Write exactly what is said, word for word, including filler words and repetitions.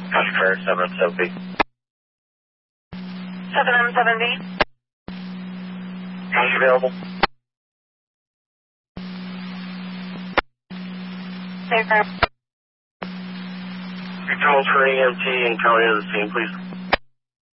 Customer seven M seven B. seven M seven B. Is available? Paper. Controls for E M T and county to the scene, please.